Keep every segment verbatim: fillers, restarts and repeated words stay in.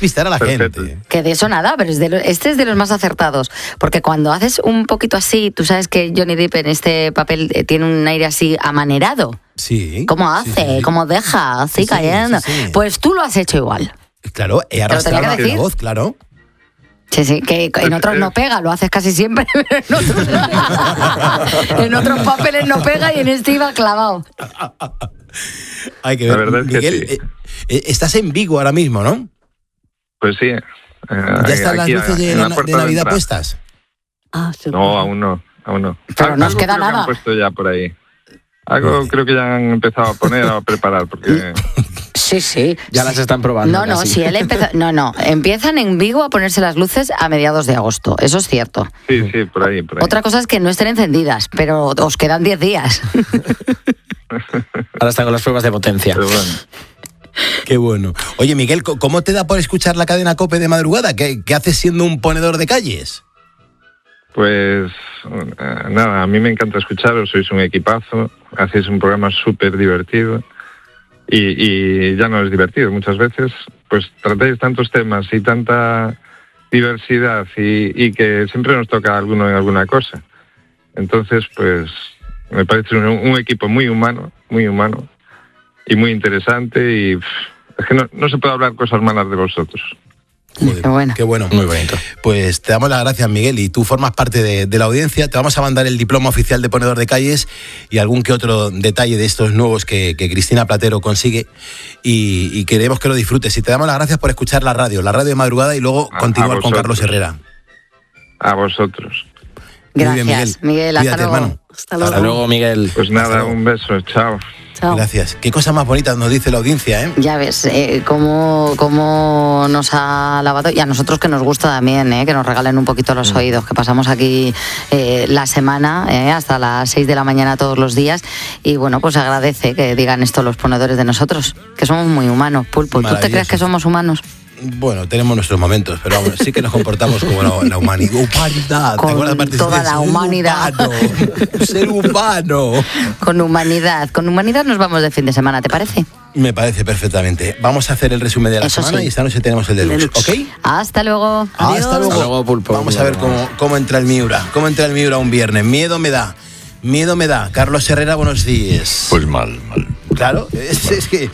despistar a la Perfecto. gente. Que de eso nada, pero es de lo, este es de los más acertados. Porque cuando haces un poquito así, tú sabes que Johnny Depp en este papel eh, tiene un aire así amanerado. Sí. ¿Cómo hace? sí, sí, sí. ¿Cómo deja? Así Sí, cayendo. sí, sí. Pues tú lo has hecho igual. Claro, he lo tenía arrastrado que la decir. voz, claro. Sí, sí, que en otros no pega, lo haces casi siempre, pero en otros, en otros papeles no pega y en este iba clavado. Hay que La ver. verdad es que Miguel, sí. eh, eh, estás en Vigo ahora mismo, ¿no? Pues sí. eh, ¿Ya están las aquí, luces de, en la na- puerta de Navidad entrada. puestas? Ah, No, aún no, aún no. Pero Al- no os algo queda creo que nada. han puesto ya por ahí. Algo Vale. creo que ya han empezado a poner, a preparar, porque... Sí, sí. Ya las están probando. No, no, casi. si él empezó, no, no, empiezan en Vigo a ponerse las luces a mediados de agosto, eso es cierto. Sí, sí, por ahí, por ahí. Otra cosa es que no estén encendidas, pero os quedan diez días. Ahora están con las pruebas de potencia. Pero bueno. Qué bueno. Oye, Miguel, ¿co- ¿cómo te da por escuchar la cadena COPE de madrugada? ¿Qué, qué haces siendo un ponedor de calles? Pues eh, nada, a mí me encanta escucharos, sois un equipazo, hacéis un programa súper divertido y, y ya no es divertido muchas veces, pues tratáis tantos temas y tanta diversidad y, y que siempre nos toca a alguno en alguna cosa. Entonces, pues me parece un, un equipo muy humano, muy humano y muy interesante y pff, es que no, no se puede hablar cosas malas de vosotros. Joder, Qué bueno. Qué bueno. Muy bonito. Pues te damos las gracias, Miguel, y tú formas parte de, de la audiencia. Te vamos a mandar el diploma oficial de ponedor de calles y algún que otro detalle de estos nuevos que, que Cristina Platero consigue y, y queremos que lo disfrutes. Y te damos las gracias por escuchar la radio, la radio de madrugada y luego A- continuar a con vosotros. Carlos Herrera. A vosotros. Muy Gracias, bien, Miguel. Miguel. Hasta Cuídate, luego. hermano. Hasta luego. Hasta luego, Miguel. Pues Hasta nada, luego. un beso, chao. Chao. Gracias. Qué cosa más bonita nos dice la audiencia, ¿eh? Ya ves, eh, cómo, cómo nos ha lavado, y a nosotros que nos gusta también, eh, que nos regalen un poquito los oídos, que pasamos aquí eh, la semana eh, hasta las seis de la mañana todos los días, y bueno, pues agradece que digan esto los ponedores de nosotros, que somos muy humanos, Pulpo. ¿Tú te Maravilloso. crees que somos humanos? Bueno, tenemos nuestros momentos, pero vamos, sí que nos comportamos como la, la humanidad. Humanidad. Con ¿Te acuerdas, Martín? toda la Ser humanidad. humano, ser humano. Con humanidad, con humanidad nos vamos de fin de semana, ¿te parece? Me parece perfectamente. Vamos a hacer el resumen de la Eso semana sí. y esta noche tenemos el deluxe, ¿ok? Hasta luego. Hasta Adiós. luego. Hasta luego, Pulpo. Vamos a ver cómo, cómo entra el Miura. ¿Cómo entra el Miura un viernes? Miedo me da. Miedo me da. Carlos Herrera, buenos días. Pues mal, mal. Claro, es, es que...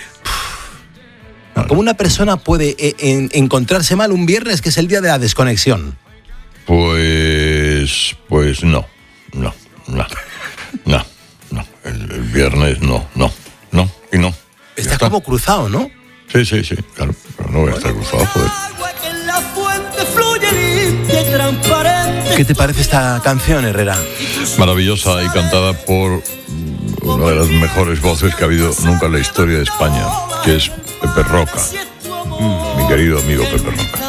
¿Cómo una persona puede eh, en- encontrarse mal un viernes, que es el día de la desconexión? Pues, pues no, no, no, no, no. El, el viernes no, no, no y no. Ya Estás está. como cruzado, ¿no? Sí, sí, sí, claro, pero no voy a estar cruzado, joder. ¿Qué te parece esta canción, Herrera? Maravillosa y cantada por una de las mejores voces que ha habido nunca en la historia de España, que es Pepe Roca, mi querido amigo Pepe Roca.